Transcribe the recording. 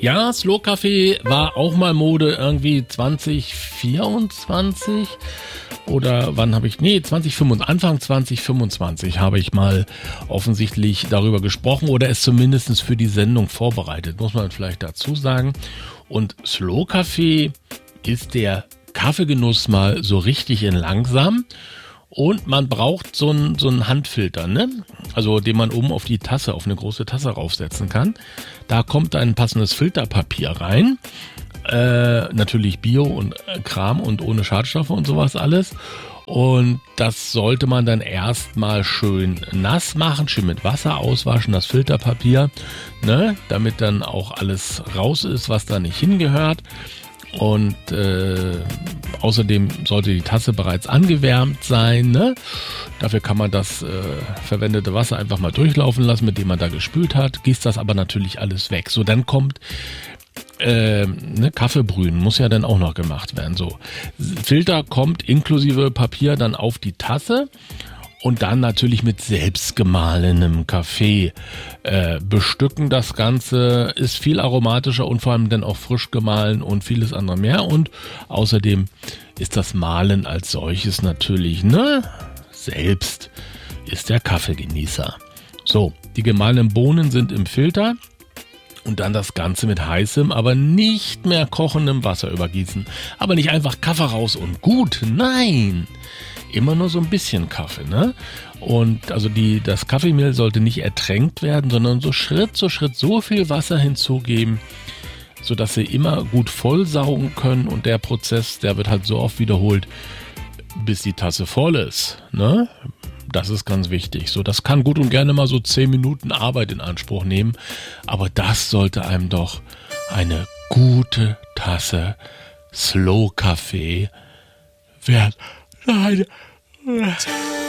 Ja, Slow Kaffee war auch mal Mode irgendwie 2024 oder wann habe ich, Anfang 2025 habe ich mal offensichtlich darüber gesprochen oder es zumindest für die Sendung vorbereitet, muss man vielleicht dazu sagen. Und Slow Kaffee ist der Kaffeegenuss mal so richtig in langsam. Und man braucht so einen Handfilter, ne? Also den man oben auf die Tasse, auf eine große Tasse raufsetzen kann. Da kommt ein passendes Filterpapier rein. Natürlich Bio und Kram und ohne Schadstoffe und sowas alles. Und das sollte man dann erstmal schön nass machen, schön mit Wasser auswaschen, das Filterpapier, ne? Damit dann auch alles raus ist, was da nicht hingehört. Und außerdem sollte die Tasse bereits angewärmt sein, ne? Dafür kann man das verwendete Wasser einfach mal durchlaufen lassen, mit dem man da gespült hat. Gießt das aber natürlich alles weg. So, dann kommt Kaffeebrühen, muss ja dann auch noch gemacht werden. So, Filter kommt inklusive Papier dann auf die Tasse. Und dann natürlich mit selbstgemahlenem Kaffee bestücken. Das Ganze ist viel aromatischer und vor allem dann auch frisch gemahlen und vieles andere mehr. Und außerdem ist das Mahlen als solches natürlich, selbst ist der Kaffeegenießer. So, die gemahlenen Bohnen sind im Filter. Und dann das Ganze mit heißem, aber nicht mehr kochendem Wasser übergießen. Aber nicht einfach Kaffee raus und gut, nein! Immer nur so ein bisschen Kaffee, ne? Und also das Kaffeemehl sollte nicht ertränkt werden, sondern so Schritt zu Schritt so viel Wasser hinzugeben, sodass sie immer gut vollsaugen können. Und der Prozess, der wird halt so oft wiederholt, bis die Tasse voll ist, ne? Das ist ganz wichtig. So, das kann gut und gerne mal so 10 Minuten Arbeit in Anspruch nehmen. Aber das sollte einem doch eine gute Tasse Slow Kaffee wert sein.